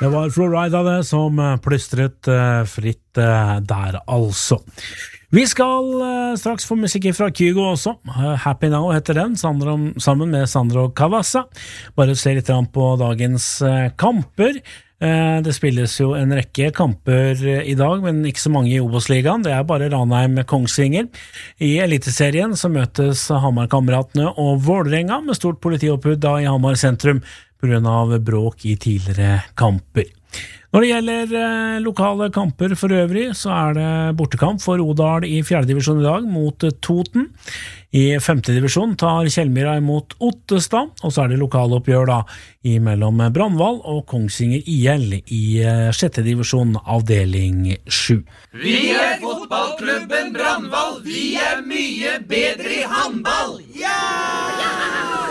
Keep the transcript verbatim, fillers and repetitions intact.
Det var Florida det som plystret uh, fritt uh, der altså. Vi skal uh, straks få musikk fra Kygo også. Uh, Happy Now heter den, Sandro, sammen med Sandro Cavazza. Bare se litt på dagens uh, kamper. Uh, det spilles jo en rekke kamper uh, i dag, men ikke så mange i Obos-ligaen. Det er bare Ranheim Kongsvinger. I Eliteserien så møtes Hamar-kameratene og Vålerenga med stort politioppbud da i Hamar sentrum, på grunn av bråk i tidligere kamper. Når det gjelder eh, lokale kamper for øvrig, så er det bortekamp for Odal i fjerde divisjon i dag mot Toten. I femte divisjon tar Kjellmyra imot Ottestad, og så er det lokaloppgjør da i mellom Brandval og Kongsvinger I L i eh, sjette divisjon avdeling sju. Vi er fotballklubben Brandval, vi er mye bedre i handball! Ja! Ja!